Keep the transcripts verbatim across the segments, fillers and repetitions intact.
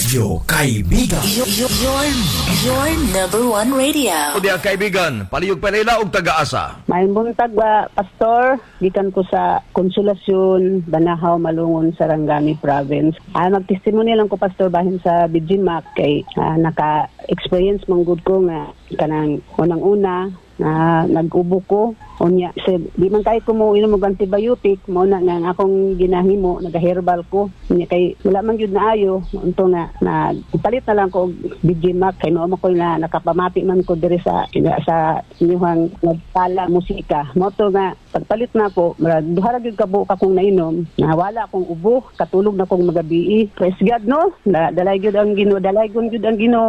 Radyo Kaibigan. Your, your, your number one radio. O diya kaibigan, palihog pa nila og taga-asa. May buntag ba, Pastor? Gikan ko sa Konsolasyon, Banahaw, Malungon, Sarangani Province. Ah, mag-testimony lang ko, Pastor, bahin sa Bijimak kay ah, naka-experience mong good ko nga kanang unang-una na nag-ubo ko. Unya, so, di man kahit ko mo inom og antibiotic, mo na nga akong ginahimo, nag-herbal ko. Unya, kay wala man yun na ayo, unto na, na palit na lang ko og Bijimak, kay noon ko na nakapamati man ko diri sa sa inyong nagtala musika. Moto nga, pagpalit na ko, duha ra gyud kabo ka kong nainom, na wala akong ubo, katulog na kong magabi. Praise God, no? Dalay gyud ang Ginoo, dalay gyud ang Ginoo.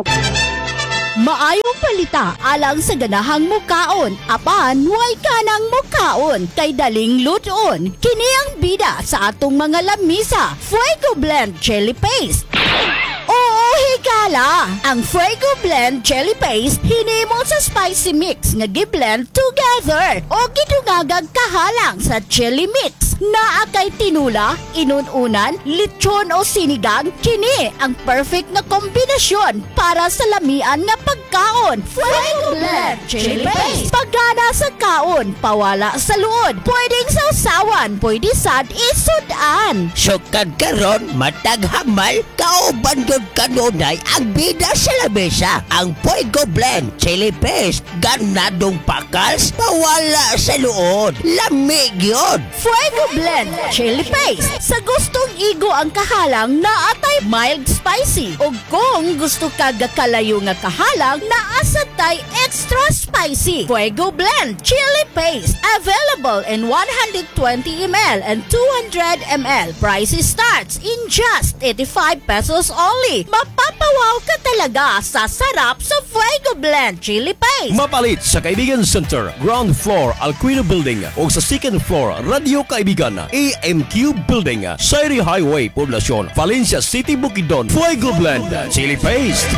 Maayong palita alang sa ganahang mukaon, apan way kanang mukaon kay daling luton. Kini ang bida sa atong mga lamisa, Fuego Blend Chili Paste. Oo, higala! Ang Fuego Blend Chili Paste hinimo sa spicy mix nga gi-blend together o gidungagag kahalang sa chili mix. Naa kay tinula, inununan, lechon o sinigang, kini ang perfect na kombinasyon para sa lamian nga pagkaon. Fuego Blend Chili Paste. Pagana sa kaon, pawala sa luod. Pwedeng sausawan, pwede sad isudan. Sukad karon matag hamal, kauban yun kanunay ang bida sa lamesa. Ang Fuego Blend Chili Paste, ganadong pakals, pawala sa luod. Lamig yun. Fuego Blend Chili Paste. Sa gustong igo ang kahalang, naatay mild spicy. O kung gusto ka gakalayo nga kahalang, naasa tay extra spicy. Fuego Blend Chili Paste. Available in one hundred twenty milliliters and two hundred milliliters. Price starts in just eighty-five pesos only. Mapapawaw ka talaga sa sarap sa Fuego Blend Chili Paste. Mapalit sa Kaibigan Center, ground floor, Alquino Building o sa second floor, Radio Kaibigan, A M Q Building, Sairi Highway, Poblacion, Valencia City, Bukidnon. Fuego Blend Chili Paste.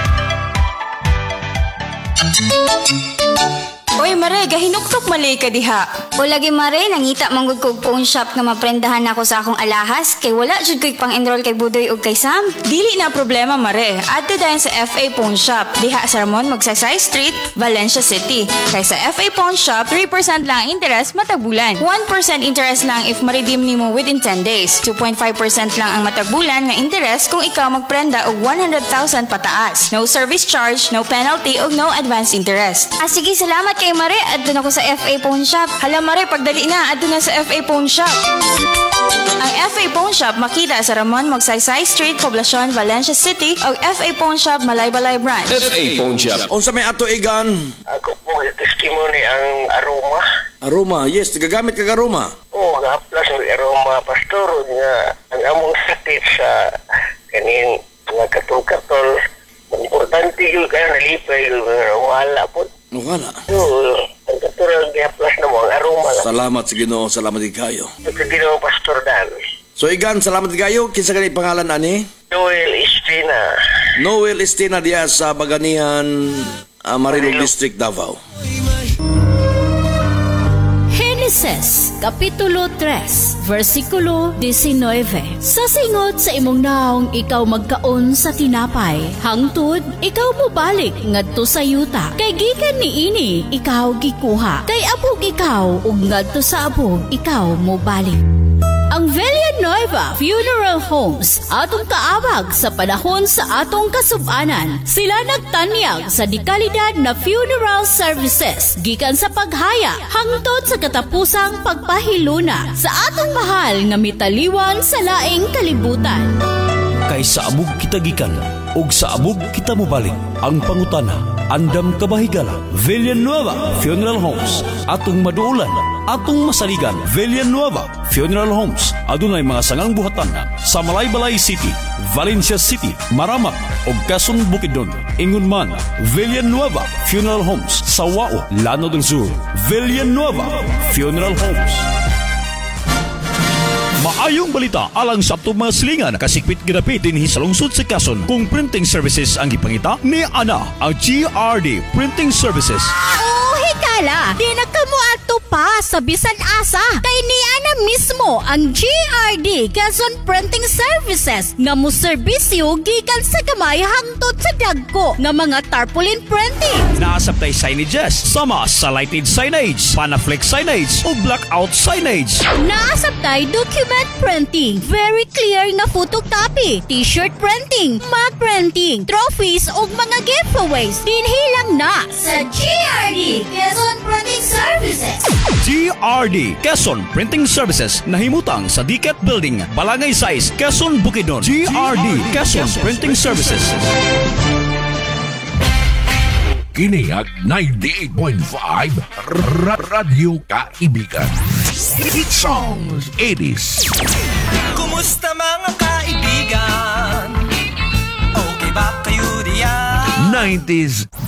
Oy Mare, gahinuktok malay ka diha. O lagi Mare, nangita manggod kog phone shop nga maprendahan ako sa akong alahas kay wala jud ko'y pang-enroll kay Budoy ug kay Sam. Dili na problema Mare, adto dayon sa F A Phone Shop diha sa Ramon Magsaysay Street, Valencia City. Kay sa F A Phone Shop, three percent lang ang interest matag bulan. one percent interest lang if ma-redeem nimo within ten days. two point five percent lang ang matag bulan nga interest kung ikaw magprenda og one hundred thousand pataas. No service charge, no penalty ug no advance interest. Ah sige, salamat kay Mare, adto na ko sa F A Phone Shop. Hala Mare, pagdali na adto na sa F A Phone Shop. Ang F A Phone Shop makita sa Ramon Magsaysay Street, Poblacion, Valencia City o F A Phone Shop Malaybalay Branch. F A Phone Shop. Unsa may ato igan? Ako po testimony ang aroma. Aroma, yes, gagamit kag aroma. Oo, ga-plus ng aroma, pastor, nga ang among sakit sa kanin nga katol-katol. Importante yun kaya nalipay yun, wala po. Wala. Oo, ang katulad ga-plus na mo ang aroma lang. Salamat sa Ginoo, salamat di kayo. Sa Ginoo, Pastor Dan. So igan, salamat di kayo. Kinsa gani pangalan ani? Noel Estina. Noel Estina diya sa Baganihan, uh, Marilog District, Davao. Genesis, Kapitulo three, versikulo nineteen. Sa singot sa imong naong ikaw magkaon sa tinapay, hangtod ikaw mobalik ngadto sa yuta. Kay gikan niini ikaw gikuha, kay abog ikaw ug ngadto sa abog ikaw mobalik. Ang Villanueva Funeral Homes atong kaabag sa panahon sa atong kasub-anan. Sila nagtanyag sa dekalidad na funeral services gikan sa paghaya hangtod sa katapusang pagpahiluna sa atong mahal nga mitaliwan sa laing kalibutan. Kay sa abog kita gikan ug sa abog kita mobalik. Ang pangutana, andam kabahigala. Villanueva Funeral Homes atong maduulan, atong masaligan. Villanueva Funeral Homes adunay mga sangang buhatan sa Malaybalay City, Valencia City, Maramak ug Quezon, Bukidnon. Ingon man, Villanueva Funeral Homes sa Wao, Lanao del Sur. Villanueva Funeral Homes. Maayong balita alang sa atong mga silingan kasikpit ginapit dinhi sa lungsod sa Quezon kung printing services ang gipangita ni ana ang G R D Printing Services. Oh, Higala, di na kamo ato pa sa bisan asa. Kay niya na mismo ang G R D Quezon Printing Services nga mo serbisyo gikan sa gamay hangtod sa dagko nga mga tarpaulin printing. Naasabtay signages, sama sa lighted signage, panaflex signage o blackout signage. Naasabtay document printing, very clear nga photocopy, t-shirt printing, mug printing, trophies o mga giveaways. Dinhilang na sa G R D Quezon Printing Services. G R D Quezon Printing Services nahimutang sa D C A T Building, Balangay Size, Quezon, Bukidnon. G R D Quezon Printing Services. Kiniag ninety-eight point five Ra- Radyo Kaibigan. Hit songs eighties. Kumusta mga kaibigan? Okay ba kayo diyan? nineties